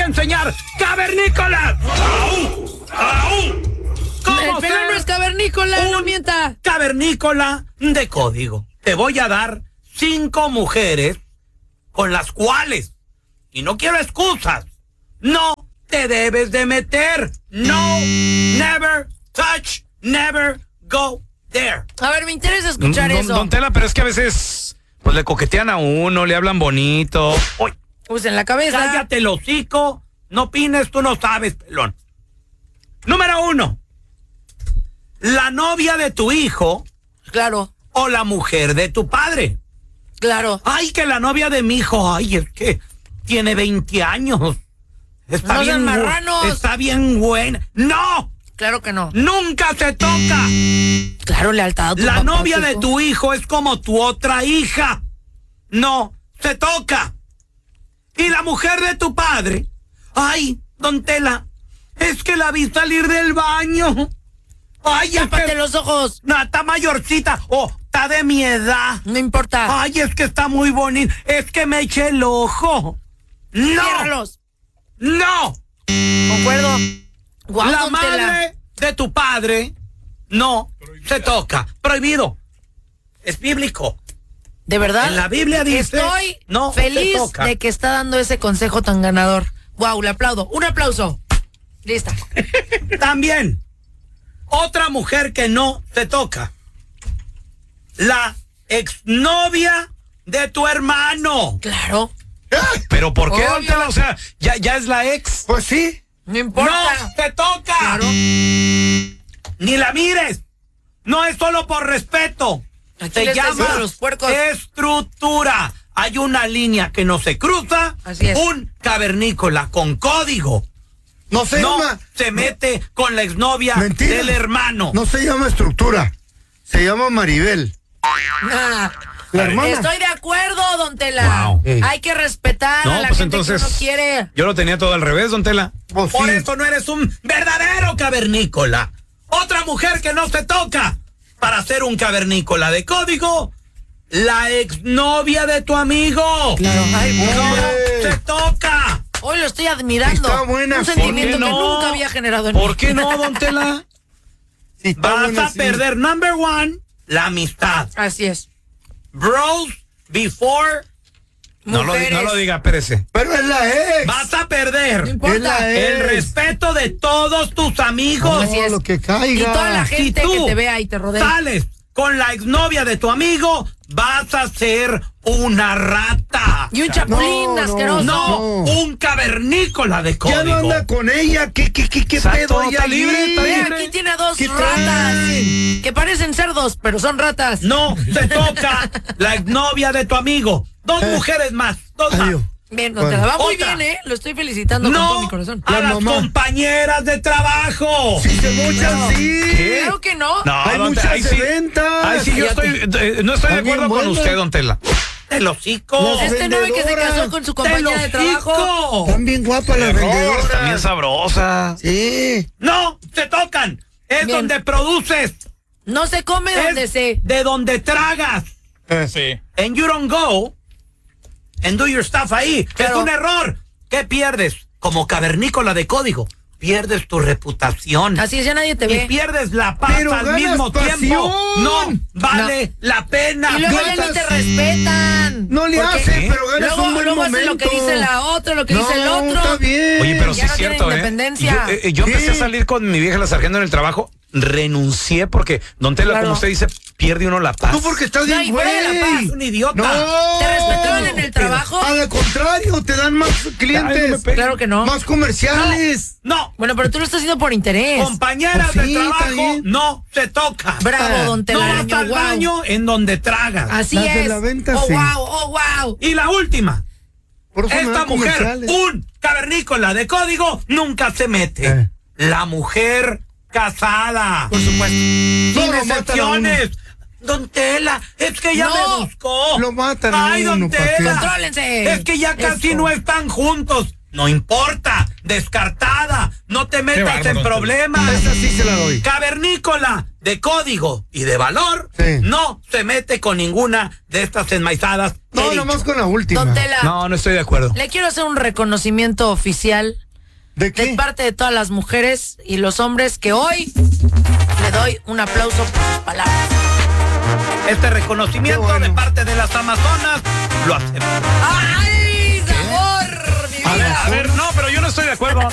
enseñar cavernícolas. ¡Au! ¡Au! El pelón no es cavernícola, no mienta. Cavernícola de código. Te voy a dar 5 mujeres con las cuales, y no quiero excusas, no te debes de meter. No, never touch, never go there. A ver, me interesa escuchar eso. Don Tela, pero es que a veces pues le coquetean a uno, le hablan bonito. Uy, Pues en la cabeza. cállate el hocico, no opines, tú no sabes, pelón. Número 1. La novia de tu hijo Claro, o la mujer de tu padre. claro. Ay, que la novia de mi hijo, ay, es que tiene 20 años. Está No bien, sean marranos. está bien buena. ¡No! Claro que no. ¡Nunca se toca! Claro, lealtad a tu La papá, novia de hijo. tu hijo es como tu otra hija. No se toca. Y la mujer de tu padre, ay, don Tela, es que la vi salir del baño. Ay, es Tápate que los ojos. no, está mayorcita. Oh, está de mi edad. No importa. Ay, es que está muy bonito. Es que me eché el ojo. ¡No! Ciérralos. ¡No! Concuerdo. Guau, La don Tela. madre de tu padre no se toca. Prohibido. Es bíblico. De verdad. En la Biblia dice, Estoy no se feliz toca. de que está dando ese consejo tan ganador. Wow, le aplaudo. Un aplauso. Lista. También, otra mujer que no se toca. La exnovia de tu hermano. Claro. ¿Pero por qué, don Obvio. Tela? O sea, ya es la ex. Pues sí. No importa. No se toca. Claro. Ni la mires. No es solo por respeto. Aquí Se le está llama diciendo a los puercos. estructura. Hay una línea que no se cruza. Así es. Un cavernícola con código No se no llama. se mete con la exnovia Mentira. del hermano. No se llama estructura. Se llama Maribel. Ah, La hermana. estoy de acuerdo, don Tela. Wow. Hay que respetar a No, la pues gente entonces que uno quiere. yo lo tenía todo al revés, don Tela. Pues Por sí. eso no eres un verdadero cavernícola. Otra mujer que no se toca para ser un cavernícola de código, la exnovia de tu amigo. Claro. Ay, No Eh. se toca. hoy lo estoy admirando. Está buena. Un ¿Por sentimiento qué que no? nunca había generado en mí. ¿Por qué no, don Tela? Sí, está Vas buena, a sí. perder, number 1, la amistad. Así es. Bros before. No Mujeres. lo diga, espérese. Pero es la ex. Vas a No perder importa. Es la ex. el respeto de todos tus amigos. Así es. Lo que Y caiga. toda la Si gente tú que te vea y te rodea. sales con la exnovia de tu amigo, vas a ser una rata. Y un chapulín No, asqueroso. No, un cavernícola de Ya código. no anda con ella. ¿Qué Exacto, pedo? está Ella libre, allí? está Ve, libre. aquí tiene dos ¿Qué ratas trae? que parecen cerdos, pero son ratas. No se toca la exnovia de tu amigo. 2 mujeres más. 2 más. Adiós. Bien, don Tela, va muy Otra. bien, Lo estoy felicitando con todo mi No corazón. a La las mamá. compañeras de trabajo. Si se mochan, sí. Claro que no. No, Hay don Tela, muchas ahí sí. ventas. Ay, sí, yo estoy, no estoy de Está bien acuerdo con buena. usted, don Tela. El hocico. Las Este novio que se vendedoras. casó con su ¡El compañera de trabajo. hocico! Están bien guapas las También vendedoras. sabrosa. Sí. No, se tocan. Es Bien. donde produces. No se come donde Es se. de donde tragas. Sí. And you don't go and do your stuff ahí. Claro. Es un error. ¿Qué pierdes? Como cavernícola de código. Pierdes tu reputación. Así es, ya nadie te Y ve. pierdes la paz Pero al ganas mismo pasión. tiempo. No vale la pena. Y luego ya ganas- ni te respetan. No le Porque hace, pero ganas luego, un buen luego momento. hace lo que dice la otra, lo que dice el otro. Está bien. Oye, pero Ya sí es no tiene cierto, independencia. Yo empecé a Sí. salir con mi vieja la sargento en el trabajo, renuncié porque, don Tela, Claro. como usted dice, pierde uno la paz. Tú porque estás No, bien, y fuera de la paz. güey. Es un idiota. No. ¿Te respetaron en el trabajo? Al contrario, te dan más Ay, no me clientes, pegues. Claro que no. más comerciales. No. Bueno, pero tú lo estás haciendo por interés. Compañeras Pues de sí, está trabajo bien. no se toca. Bravo, don No Telaraño. vas al Wow. baño en donde tragas. Así Las de es. la venta, Oh, sí. wow, oh, wow. Y la última. Por eso me Esta dan mujer, comerciales. un cavernícola de código, nunca se mete. Eh. La mujer casada. Por supuesto. Sin No, lo matan a excepciones. Don Tela, es que ya No. me buscó. Lo matan a Ay, uno, don ¿para qué? Tela. Contrólense. Es que ya casi Eso. no están juntos. No importa. Descartada. No te metas bárbaro, en don Tela. problemas. Esa sí se la doy. Cavernícola de código y de valor, Sí. no se mete con ninguna de estas enmaizadas. que he No, dicho. nomás con la última. Don Tela, No, no estoy de acuerdo. le quiero hacer un reconocimiento oficial ¿De qué? de parte de todas las mujeres y los hombres que hoy le doy un aplauso por sus palabras. Este reconocimiento Qué bueno. de parte de las Amazonas lo acepto. ¡Ay, sabor! Mi vida! A ver, no, pero yo no estoy de acuerdo.